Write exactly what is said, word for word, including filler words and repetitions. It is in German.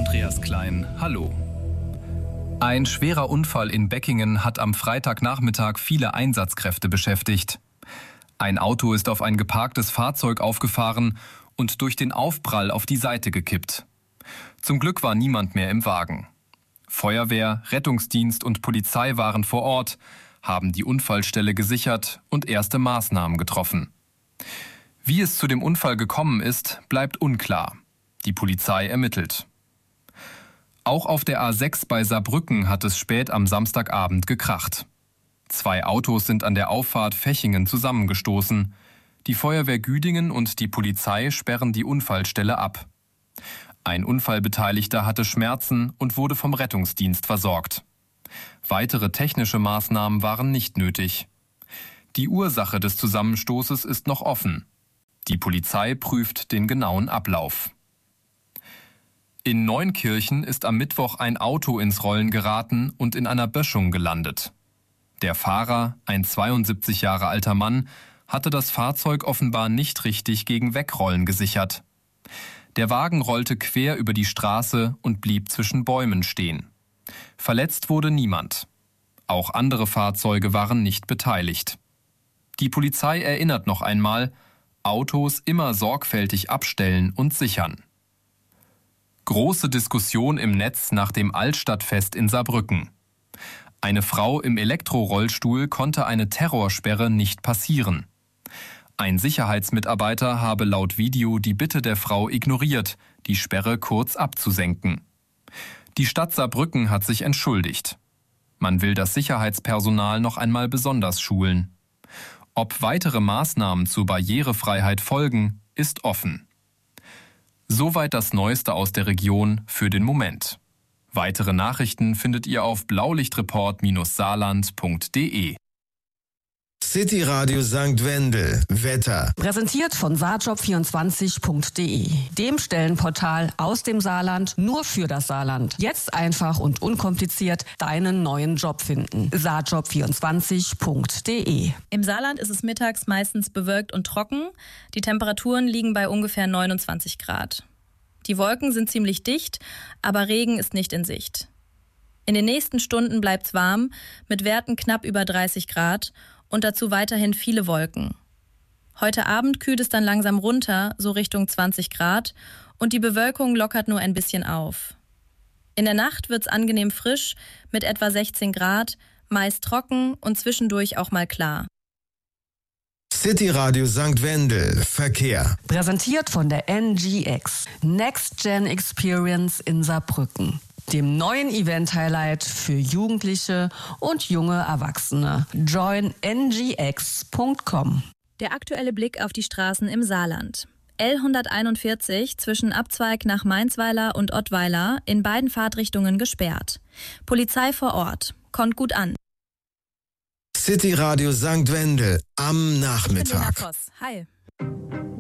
Andreas Klein, hallo. Ein schwerer Unfall in Beckingen hat am Freitagnachmittag viele Einsatzkräfte beschäftigt. Ein Auto ist auf ein geparktes Fahrzeug aufgefahren und durch den Aufprall auf die Seite gekippt. Zum Glück war niemand mehr im Wagen. Feuerwehr, Rettungsdienst und Polizei waren vor Ort, haben die Unfallstelle gesichert und erste Maßnahmen getroffen. Wie es zu dem Unfall gekommen ist, bleibt unklar. Die Polizei ermittelt. Auch auf der A sechs bei Saarbrücken hat es spät am Samstagabend gekracht. Zwei Autos sind an der Auffahrt Fechingen zusammengestoßen. Die Feuerwehr Güdingen und die Polizei sperren die Unfallstelle ab. Ein Unfallbeteiligter hatte Schmerzen und wurde vom Rettungsdienst versorgt. Weitere technische Maßnahmen waren nicht nötig. Die Ursache des Zusammenstoßes ist noch offen. Die Polizei prüft den genauen Ablauf. In Neunkirchen ist am Mittwoch ein Auto ins Rollen geraten und in einer Böschung gelandet. Der Fahrer, ein zweiundsiebzig Jahre alter Mann, hatte das Fahrzeug offenbar nicht richtig gegen Wegrollen gesichert. Der Wagen rollte quer über die Straße und blieb zwischen Bäumen stehen. Verletzt wurde niemand. Auch andere Fahrzeuge waren nicht beteiligt. Die Polizei erinnert noch einmal, Autos immer sorgfältig abstellen und sichern. Große Diskussion im Netz nach dem Altstadtfest in Saarbrücken. Eine Frau im Elektrorollstuhl konnte eine Terrorsperre nicht passieren. Ein Sicherheitsmitarbeiter habe laut Video die Bitte der Frau ignoriert, die Sperre kurz abzusenken. Die Stadt Saarbrücken hat sich entschuldigt. Man will das Sicherheitspersonal noch einmal besonders schulen. Ob weitere Maßnahmen zur Barrierefreiheit folgen, ist offen. Soweit das Neueste aus der Region für den Moment. Weitere Nachrichten findet ihr auf blaulichtreport Saarland punkt de. City Radio Sankt Wendel. Wetter. Präsentiert von saarjob vierundzwanzig punkt de, dem Stellenportal aus dem Saarland nur für das Saarland. Jetzt einfach und unkompliziert deinen neuen Job finden. saarjob vierundzwanzig punkt de. Im Saarland ist es mittags meistens bewölkt und trocken. Die Temperaturen liegen bei ungefähr neunundzwanzig Grad. Die Wolken sind ziemlich dicht, aber Regen ist nicht in Sicht. In den nächsten Stunden bleibt's warm, mit Werten knapp über dreißig Grad und dazu weiterhin viele Wolken. Heute Abend kühlt es dann langsam runter, so Richtung zwanzig Grad, und die Bewölkung lockert nur ein bisschen auf. In der Nacht wird's angenehm frisch, mit etwa sechzehn Grad, meist trocken und zwischendurch auch mal klar. City Radio Sankt Wendel. Verkehr. Präsentiert von der N G X, Next Gen Experience in Saarbrücken, dem neuen Event-Highlight für Jugendliche und junge Erwachsene. join n g x punkt com. Der aktuelle Blick auf die Straßen im Saarland. L hunderteinundvierzig zwischen Abzweig nach Mainzweiler und Ottweiler in beiden Fahrtrichtungen gesperrt. Polizei vor Ort. Kommt gut an. City Radio Sankt Wendel am Nachmittag. Hi.